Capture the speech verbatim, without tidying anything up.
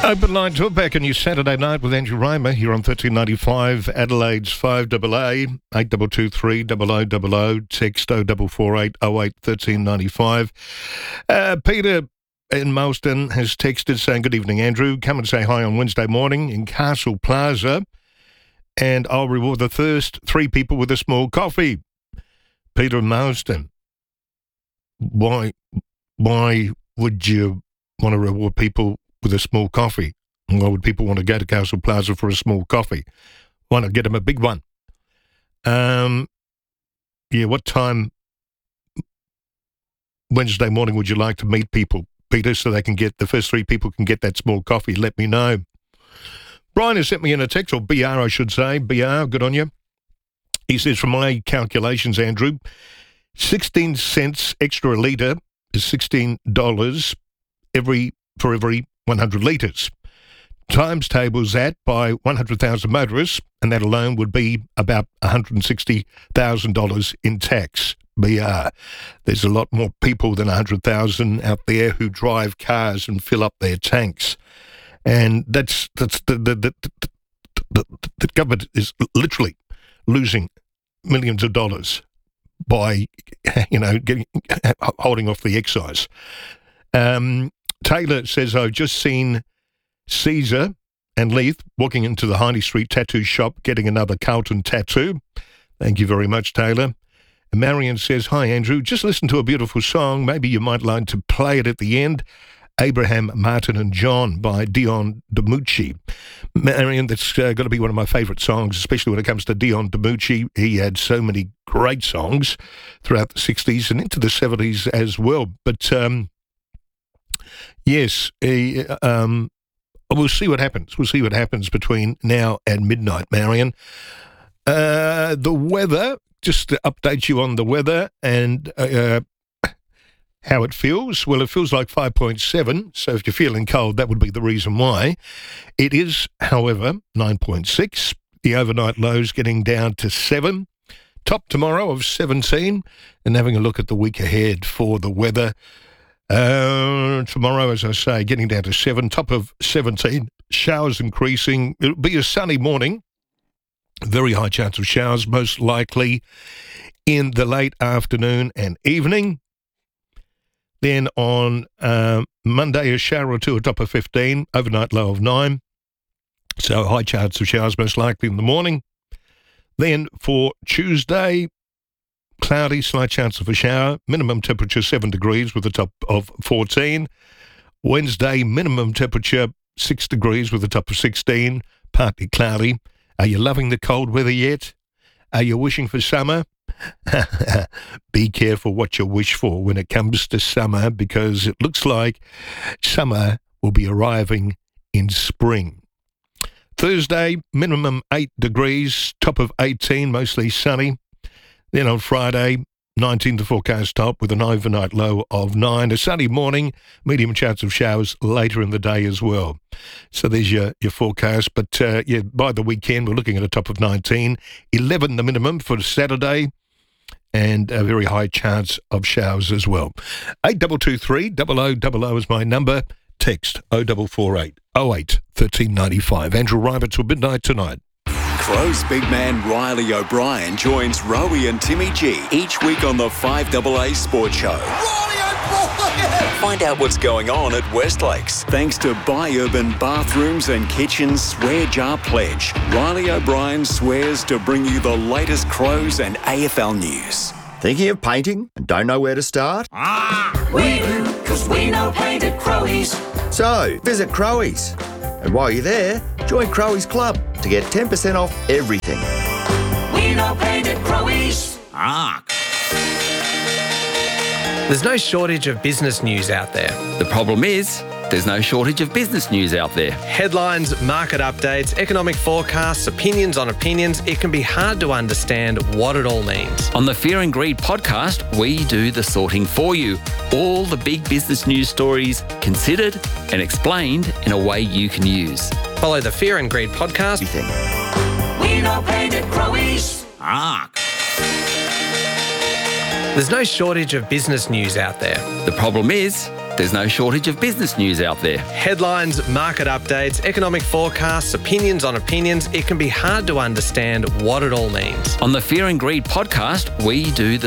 Open line talk back on your Saturday night with Andrew Reimer here on thirteen ninety-five, Adelaide's five A A, eight two two three, double oh double oh, text oh four four eight oh eight thirteen ninety-five. Uh, Peter in Marsden has texted saying, good evening, Andrew. Come and say hi on Wednesday morning in Castle Plaza, and I'll reward the first three people with a small coffee. Peter in Marsden, why, why would you want to reward people with a small coffee? Why would people want to go to Castle Plaza for a small coffee? Why not get them a big one? Um, yeah, what time Wednesday morning would you like to meet people, Peter, so they can get, the first three people can get that small coffee? Let me know. Brian has sent me in a text, or B R I should say. B R, good on you. He says, from my calculations, Andrew, sixteen cents extra a litre is sixteen dollars every for every one hundred litres. Times tables that by one hundred thousand motorists, and that alone would be about one hundred sixty thousand dollars in tax. B R. There's a lot more people than one hundred thousand out there who drive cars and fill up their tanks. And that's, that's the, the, the, the, the, the government is literally losing millions of dollars by, you know, getting, holding off the excise. Um, Taylor says, I've just seen Caesar and Leith walking into the Highney Street tattoo shop getting another Carlton tattoo. Thank you very much, Taylor. And Marion says, hi, Andrew. Just listen to a beautiful song. Maybe you might like to play it at the end. Abraham, Martin and John by Dion DiMucci. Marion, that's uh, got to be one of my favourite songs, especially when it comes to Dion DiMucci. He had so many great songs throughout the sixties and into the seventies as well. But, um, yes, uh, um, we'll see what happens. We'll see what happens between now and midnight, Marion. Uh, the weather, just to update you on the weather and uh, how it feels. Well, it feels like five point seven, so if you're feeling cold, that would be the reason why. It is, however, nine point six. The overnight low's getting down to seven. Top tomorrow of seventeen. And having a look at the week ahead for the weather. Uh, tomorrow, as I say, getting down to seven, top of seventeen, showers increasing. It'll be a sunny morning, very high chance of showers, most likely in the late afternoon and evening. Then on uh, Monday, a shower or two, a top of fifteen, overnight low of nine. So high chance of showers, most likely in the morning. Then for Tuesday, cloudy, slight chance of a shower, minimum temperature seven degrees with a top of fourteen. Wednesday, minimum temperature six degrees with a top of sixteen, partly cloudy. Are you loving the cold weather yet? Are you wishing for summer? Be careful what you wish for when it comes to summer, because it looks like summer will be arriving in spring. Thursday, minimum eight degrees, top of eighteen, mostly sunny. Then on Friday, nineteen the forecast top with an overnight low of nine. A sunny morning, medium chance of showers later in the day as well. So there's your, your forecast. But uh, yeah, by the weekend, we're looking at a top of nineteen. eleven the minimum for Saturday, and a very high chance of showers as well. eight two two three, double oh double oh is my number. Text oh four four eight oh eight thirteen ninety-five. Andrew Reimer till midnight tonight. Crows big man Riley O'Brien joins Rowie and Timmy G each week on the five A A Sports Show. Riley O'Brien! Find out what's going on at Westlakes. Thanks to Buy Urban Bathrooms and Kitchens Swear Jar Pledge. Riley O'Brien swears to bring you the latest Crows and A F L news. Thinking of painting and don't know where to start? Ah, we do, because we know paint at Crowies. So, visit Crowies. And while you're there, join Crowies Club to get ten percent off everything. We know paint at Crowies. Ah. There's no shortage of business news out there. The problem is, there's no shortage of business news out there. Headlines, market updates, economic forecasts, opinions on opinions. It can be hard to understand what it all means. On the Fear and Greed podcast, we do the sorting for you. All the big business news stories considered and explained in a way you can use. Follow the Fear and Greed podcast. We know paint at Crowies. Ah. There's no shortage of business news out there. The problem is, there's no shortage of business news out there. Headlines, market updates, economic forecasts, opinions on opinions. It can be hard to understand what it all means. On the Fear and Greed podcast, we do the